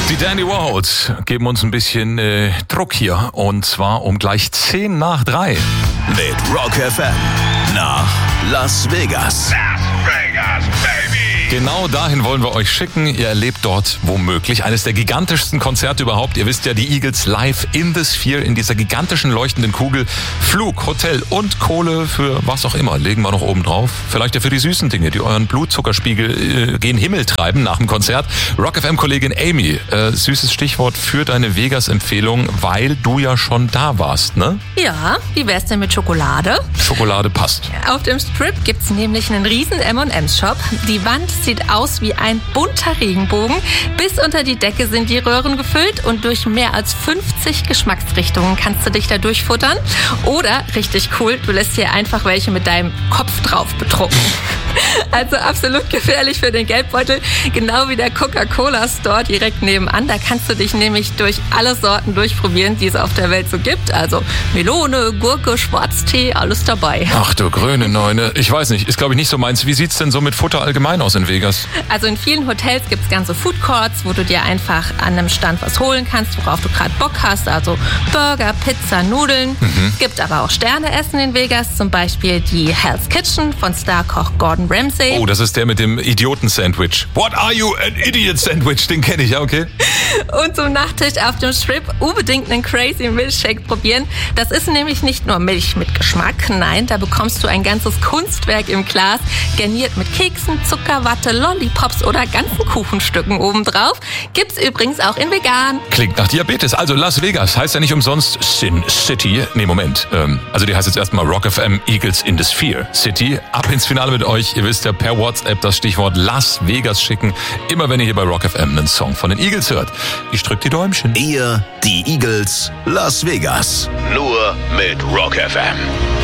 Die Dandy Warhols geben uns ein bisschen Druck hier, und zwar um gleich 2:10. Mit Rock FM nach Las Vegas. Las Vegas, baby! Genau dahin wollen wir euch schicken. Ihr erlebt dort womöglich eines der gigantischsten Konzerte überhaupt. Ihr wisst ja, die Eagles live in the Sphere, in dieser gigantischen leuchtenden Kugel. Flug, Hotel und Kohle für was auch immer legen wir noch oben drauf. Vielleicht ja für die süßen Dinge, die euren Blutzuckerspiegel gen Himmel treiben nach dem Konzert. Rock FM-Kollegin Amy, süßes Stichwort für deine Vegas-Empfehlung, weil du ja schon da warst, ne? Ja, wie wär's denn mit Schokolade? Schokolade passt. Auf dem Strip gibt's nämlich einen riesen M&M's-Shop. Die Wand sieht aus wie ein bunter Regenbogen. Bis unter die Decke sind die Röhren gefüllt und durch mehr als 50 Geschmacksrichtungen kannst du dich da durchfuttern. Oder, richtig cool, du lässt hier einfach welche mit deinem Kopf drauf bedrucken. Also absolut gefährlich für den Geldbeutel, genau wie der Coca-Cola-Store direkt nebenan. Da kannst du dich nämlich durch alle Sorten durchprobieren, die es auf der Welt so gibt. Also Melone, Gurke, Schwarztee, alles dabei. Ach du grüne Neune. Ich weiß nicht, ist glaube ich nicht so meins. Wie sieht's denn so mit Futter allgemein aus in Vegas? Also in vielen Hotels gibt's ganze Food Courts, wo du dir einfach an einem Stand was holen kannst, worauf du gerade Bock hast. Also Burger, Pizza, Nudeln. Es gibt aber auch Sterneessen in Vegas, zum Beispiel die Hell's Kitchen von Starkoch Gordon Ramsay. Oh, das ist der mit dem Idioten-Sandwich. What are you, an Idiot-Sandwich? Den kenne ich, ja, okay. Und zum Nachtisch auf dem Strip unbedingt einen Crazy Milkshake probieren. Das ist nämlich nicht nur Milch mit Geschmack. Nein, da bekommst du ein ganzes Kunstwerk im Glas, garniert mit Keksen, Zuckerwatte, Lollipops oder ganzen Kuchenstücken obendrauf. Gibt's übrigens auch in vegan. Klingt nach Diabetes. Also Las Vegas heißt ja nicht umsonst Sin City. Nee, Moment. Also die heißt jetzt erstmal Rock FM Eagles in the Sphere City. Ab ins Finale mit euch. Ihr wisst ja, per WhatsApp das Stichwort Las Vegas schicken. Immer wenn ihr hier bei Rock FM einen Song von den Eagles hört. Ich drück die Däumchen. Ihr, die Eagles, Las Vegas. Nur mit Rock FM.